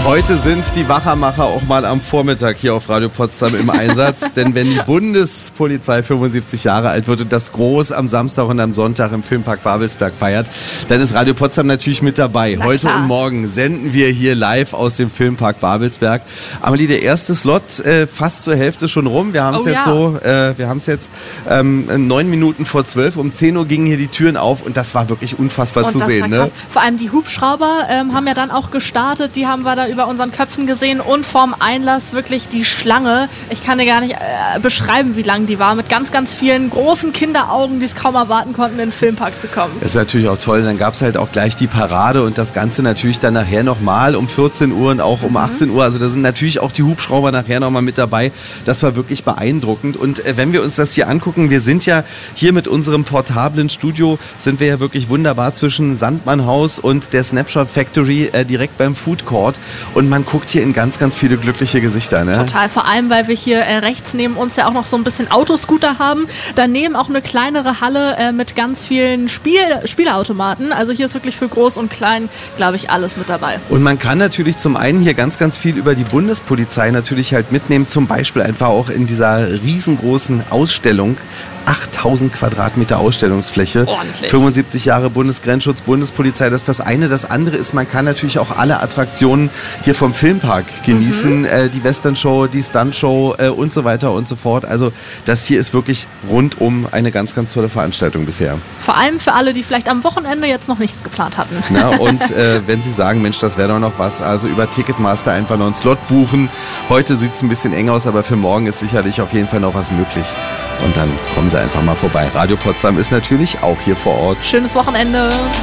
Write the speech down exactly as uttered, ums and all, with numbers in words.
Heute sind die Wachermacher auch mal am Vormittag hier auf Radio Potsdam im Einsatz, denn wenn die Bundespolizei fünfundsiebzig Jahre alt wird und das groß am Samstag und am Sonntag im Filmpark Babelsberg feiert, dann ist Radio Potsdam natürlich mit dabei. Na Heute klar. und morgen senden wir hier live aus dem Filmpark Babelsberg. Amelie, der erste Slot äh, fast zur Hälfte schon rum. Wir haben es Oh jetzt ja. so, äh, wir haben es jetzt ähm, neun Minuten vor zwölf. Um zehn Uhr gingen hier die Türen auf und das war wirklich unfassbar Und zu das sehen. war Ne? krass. Vor allem die Hubschrauber ähm, haben ja dann auch gestartet, die haben wir da über unseren Köpfen gesehen und vorm Einlass wirklich die Schlange. Ich kann dir gar nicht äh, beschreiben, wie lang die war, mit ganz, ganz vielen großen Kinderaugen, die es kaum erwarten konnten, in den Filmpark zu kommen. Das ist natürlich auch toll. Dann gab es halt auch gleich die Parade und das Ganze natürlich dann nachher nochmal um vierzehn Uhr und auch um achtzehn Uhr. Also da sind natürlich auch die Hubschrauber nachher nochmal mit dabei. Das war wirklich beeindruckend. Und äh, wenn wir uns das hier angucken, wir sind ja hier mit unserem portablen Studio, sind wir ja wirklich wunderbar zwischen Sandmannhaus und der Snapshot Factory äh, direkt beim Food Court. Und man guckt hier in ganz, ganz viele glückliche Gesichter. Ne? Total, vor allem, weil wir hier äh, rechts neben uns ja auch noch so ein bisschen Autoscooter haben. Daneben auch eine kleinere Halle äh, mit ganz vielen Spiel Spielautomaten. Also hier ist wirklich für groß und klein, glaube ich, alles mit dabei. Und man kann natürlich zum einen hier ganz, ganz viel über die Bundespolizei natürlich halt mitnehmen. Zum Beispiel einfach auch in dieser riesengroßen Ausstellung. achttausend Quadratmeter Ausstellungsfläche. Ordentlich. fünfundsiebzig Jahre Bundesgrenzschutz, Bundespolizei, das ist das eine. Das andere ist, man kann natürlich auch alle Attraktionen hier vom Filmpark genießen. Mhm. Äh, die Western-Show, die Stunt-Show äh, und so weiter und so fort. Also das hier ist wirklich rundum eine ganz, ganz tolle Veranstaltung bisher. Vor allem für alle, die vielleicht am Wochenende jetzt noch nichts geplant hatten. Na, und äh, wenn Sie sagen, Mensch, das wäre doch noch was, also über Ticketmaster einfach noch einen Slot buchen. Heute sieht es ein bisschen eng aus, aber für morgen ist sicherlich auf jeden Fall noch was möglich. Und dann kommen Sie einfach mal vorbei. Radio Potsdam ist natürlich auch hier vor Ort. Schönes Wochenende.